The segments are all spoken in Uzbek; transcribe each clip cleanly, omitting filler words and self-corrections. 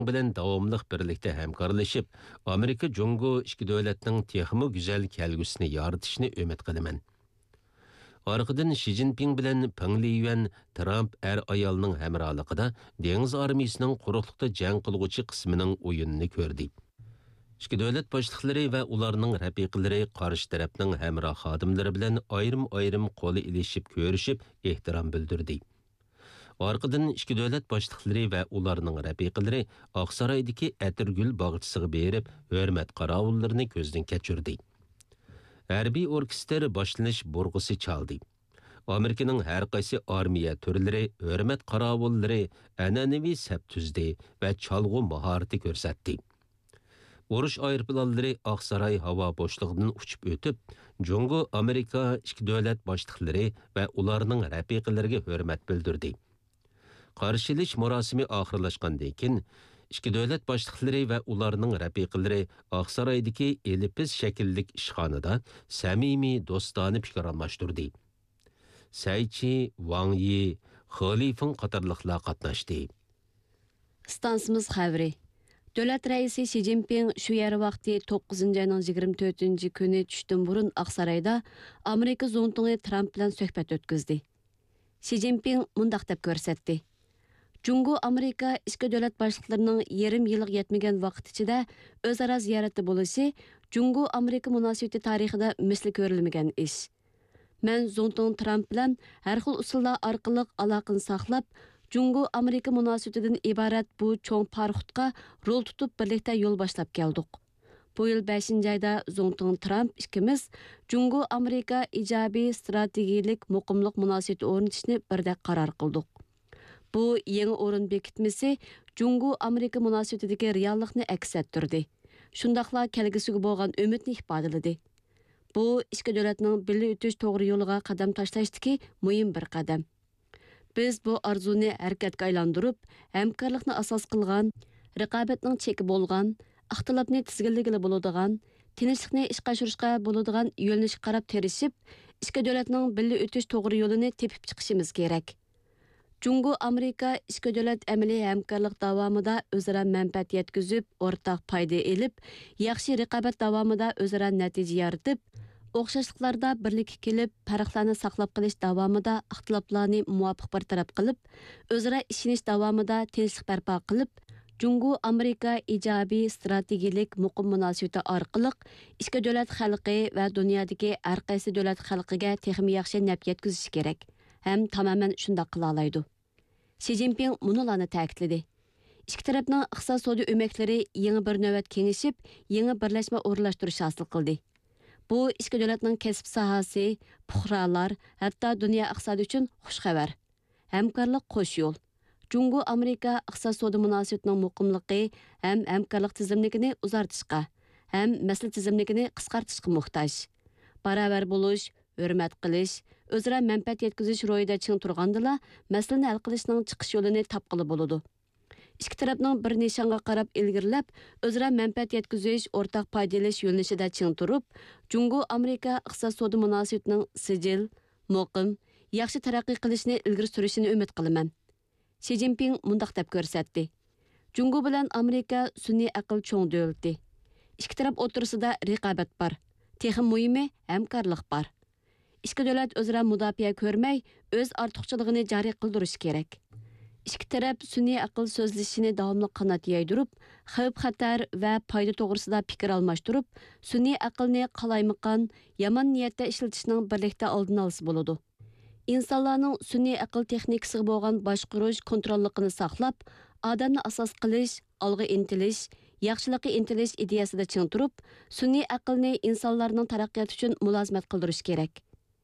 bilan davomliq birlikda hamkorlashib, Amerika Jungo ikki davlatning texmo go'zal kelgusini yaratishni umid qilaman. Arqadan Xi Jinping bilan Peng Liyuan Trump ayolning hamrohligida dengiz armiyasining quruqlikda jang qilguvchi qismining o'yinini ko'rdi. İki davlat boshliqlari va ularning rafiqlari qarshi tarafning hamroh xodimlari bilan ayrim qo'li ilishib ko'rishib, ehtirom bildirdi. Arqadan iki davlat boshliqlari va ularning rafiqlari Oqsaroydagi Atirgul bog'chisiga berib, hurmat qaravullarini ko'zdan kechirdi. Harbiy orkestr boshlanish burg'isi chaldi. Amerikaning har qaysi armiya turlari hurmat qaravullari an'anaviy saf tuzdi va chalg'u mahorati ko'rsatdi. Urush aeroplanlari Oqsaroy havo bo'shlig'idan uchib o'tib, Jungo Amerika ikki davlat boshliqlari va ularning rafiqlariga hurmat bildirdi. Qarshilish murosimi oxirlashgandan keyin ikki davlat boshliqlari va ularning rafiqlari Oqsaroydagi elipis shakllik ishxonada samimiy do'stona fikr almashtirdi. Saychi, Wang Yi, Xolifeng qatorliqlar qatnashdi. Stansimiz xabari. Davlat raisi Xi Jinping shu yer vaqti 9-ayning 24-kuni tushdan burun Oqsaroyda Amerika zo'ntingi Trump bilan suhbat o'tkazdi. Xi Jinping mundaq deb ko'rsatdi. Jungo Amerika ikki davlat boshliqlarining yarim yillik yetmagan vaqt ichida o'zaro ziyorati bo'lishi Jungo Amerika munosabati tarixida misli ko'rilmagan ish. Men zo'ntin Trump bilan har xil usullar orqali aloqani saqlab, Jungo Amerika munosabatidan iborat bu cho'ng parxutga rol tutib birlikda yo'l boshlab keldik. Bu yil 5-oyda zo'ntin Trump ikkimiz Jungo Amerika ijobiy strategik muqimlik munosabati o'rnatishni birdek qaror qildik. Bu yangi o'rin bekitmasi Jungo Amerika munosabatidagi reallikni aks ettirdi. Shundaqla kelgusiga bo'lgan umidni ifodaladi. Bu ikki davlatning birga o'tish to'g'ri yo'liga qadam tashlashdagi muhim bir qadam. Biz bu arzuni harakatga aylantirib, hamkorlikni asos qilgan, raqobatning cheki bo'lgan, ixtilofni tizginligili bo'ladigan, tinchlikni ishga oshirishga bo'ladigan yo'lni qarab terishib, ikki davlatning birga o'tish to'g'ri yo'lini tepib chiqishimiz kerak. Jungo Amerika ikki davlat amaliy hamkorlik davomida o'zaro manfaat yetkazib, o'rtaq foyda olib, yaxshi raqobat davomida o'zaro natija yaratib, o'xshashliklarda birlikka kelib, farqlarni saqlab qolish davomida ixtiloflarni muvofiq bartaraf qilib, o'zaro ishonish davomida tinchlik barpo qilib, Jungo Amerika ijobiy strategik muqim munosabati orqali ikki davlat xalqi va dunyodagi har qaysi davlat xalqiga texnik yaxshi naf yetkazish kerak. Ham tamamen shunday qila oladi. Xi Jinping munolarni ta'kidladi. İki tarafning iqtisodiy o'maklari yangi bir navbat kengishib, yangi birlashma o'rnashtirish hosil qildi. Bu ikki davlatning kasb sohasi, fuqarolar, hatto dunyo iqtisodi uchun xush xabar. Hamkorlik qo'sh yo'l. Jungo Amerika iqtisodiy munosabatning muqimligi ham hamkorlik tizimligini uzartishga, ham mas'ul tizimligini qisqartishga muhtoj. Baravar bo'lish, hurmat qilish, o'zaro manfaat yetkazish ro'yida ching turgandila, masalani hal qilishning chiqish yo'lini topqili bo'ladi. İki tarafning bir nishonga qarab ilgirlab, o'zaro manfaat yetkazish, o'rtaq foydalanish yo'nalishida ching turib, Jungo Amerika iqtisodiy munosabatining sijil, muqim, yaxshi taraqqiy qilishni ilgari surishini umid qilaman. Xi Jinping mundaq deb ko'rsatdi. Jungo bilan Amerika sun'iy aql cho'ng davlati. İki taraf o'rtasida raqobat bor. Texnik muhimi hamkorlik bor. İki davlat o'zaro mudofaa ko'rmay, o'z ortiqchiligini joriy qildirish kerak. İki taraf sun'iy aql so'zlashini davomli qanot yaydirib, xavf-xatar va foyda to'g'risida fikr almashtirib, sun'iy aqlni qalaymaqan, yomon niyatda ishlatishning birlikda oldini olsa bo'ladi. İnsanlarning sun'iy aql texnikasiga bo'lgan boshqarish kontrolligini saqlab, odamni asos qilish, olg'a intilish, yaxshilikka intilish ideyasida ching turib, sun'iy aqlni insonlarning taraqqiyoti uchun mulozimat qildirish kerak.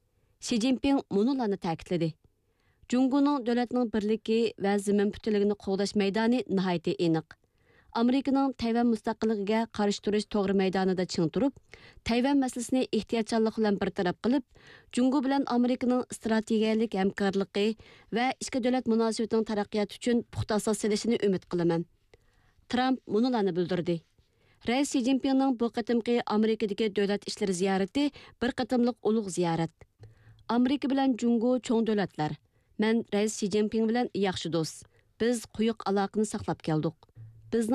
Xi Jinping munolarni ta'kidladi. Jungoning davlatning birligi va zamin putuligini qo'g'dash maydoni nihoyatda aniq. Amerikaning Tayvan mustaqilligiga qarshi turish to'g'ri maydonida ching turib, Tayvan masalasini ehtiyotkorlik bilan bartaraf qilib, Jungo bilan Amerikaning strategiyalik hamkorligi va ikki davlat munosabatining taraqqiyoti uchun puxta asos solishini umid qilaman. Trump munolarni bildirdi. Rais Xi Jinpingning bu qatimqi Amerikadagi davlat ishlari ziyorati bir qatimliq ulug' ziyorat. Amerika bilan Jungo cho'ng davlatlar. Men Rais Xi Jinping bilan yaxshi do'st. Biz quyuq aloqani saqlab keldik.